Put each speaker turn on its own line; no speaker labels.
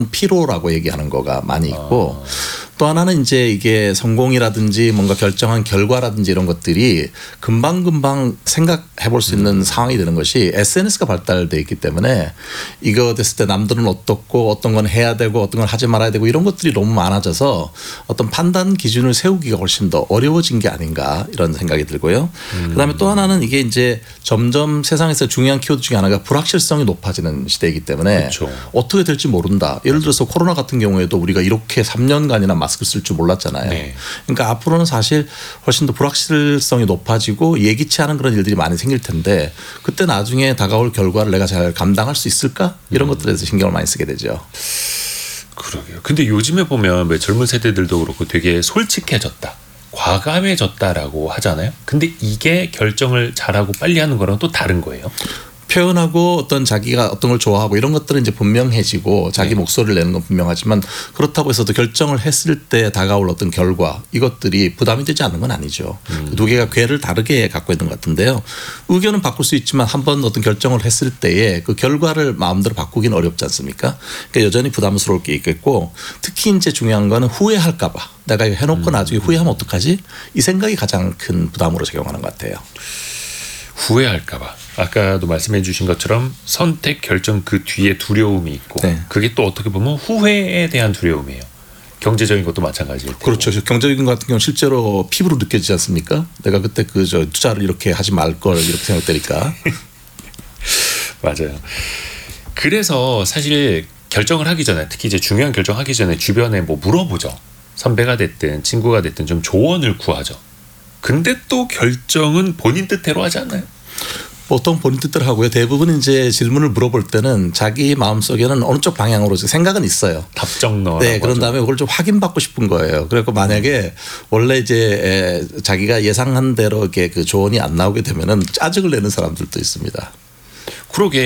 피로라고 얘기하는 거가 많이 있고 또 하나는 이제 이게 성공이라든지 뭔가 결정한 결과라든지 이런 것들이 금방금방 생각해 볼 수 있는 상황이 되는 것이 SNS가 발달되어 있기 때문에 이거 됐을 때 남들은 어떻고 어떤 건 해야 되고 어떤 건 하지 말아야 되고 이런 것들이 너무 많아져서 어떤 판단 기준을 세우기가 훨씬 더 어려워진 게 아닌가 이런 생각이 들고요. 그다음에 또 하나는 이게 이제 점점 세상에서 중요한 키워드 중에 하나가 불확실성이 높아지는 시대이기 때문에
그렇죠.
어떻게 될지 모른다. 예를 들어서 코로나 같은 경우에도 우리가 이렇게 3년간이나 마스크 쓸 줄 몰랐잖아요.
네.
그러니까 앞으로는 사실 훨씬 더 불확실성이 높아지고 예기치 않은 그런 일들이 많이 생길 텐데 그때 나중에 다가올 결과를 내가 잘 감당할 수 있을까? 이런 것들에 대해서 신경을 많이 쓰게 되죠.
그러게요. 근데 요즘에 보면 왜 젊은 세대들도 그렇고 되게 솔직해졌다, 과감해졌다라고 하잖아요. 근데 이게 결정을 잘하고 빨리 하는 거랑 또 다른 거예요.
표현하고 어떤 자기가 어떤 걸 좋아하고 이런 것들은 이제 분명해지고 자기 목소리를 내는 건 분명하지만 그렇다고 해서도 결정을 했을 때 다가올 어떤 결과 이것들이 부담이 되지 않는 건 아니죠. 두 개가 궤를 다르게 갖고 있는 것 같은데요. 의견은 바꿀 수 있지만 한번 어떤 결정을 했을 때에 그 결과를 마음대로 바꾸기는 어렵지 않습니까? 그러니까 여전히 부담스러울 게 있겠고 특히 이제 중요한 거는 후회할까 봐. 내가 이거 해놓고 나중에 후회하면 어떡하지? 이 생각이 가장 큰 부담으로 작용하는 것 같아요.
후회할까 봐. 아까도 말씀해 주신 것처럼 선택 결정 그 뒤에 두려움이 있고
네.
그게 또 어떻게 보면 후회에 대한 두려움이에요. 경제적인 것도 마찬가지일 테고.
그렇죠. 경제적인 것 같은 경우는 실제로 피부로 느껴지지 않습니까? 내가 그때 투자를 이렇게 하지 말 걸 이렇게 생각되니까.
맞아요. 그래서 사실 결정을 하기 전에 특히 이제 중요한 결정하기 전에 주변에 뭐 물어보죠. 선배가 됐든 친구가 됐든 좀 조언을 구하죠. 근데 또 결정은 본인 뜻대로 하지 않나요?
보통 본인 뜻대로 하고요. 대부분 이제 질문을 물어볼 때는 자기 마음속에는 어느 쪽 방향으로 생각은 있어요.
답정 넣어.
네, 그런 다음에 그걸 좀 확인받고 싶은 거예요. 그래서 만약에 원래 이제 자기가 예상한 대로 이렇게 그 조언이 안 나오게 되면은 짜증을 내는 사람들도 있습니다.
그러게.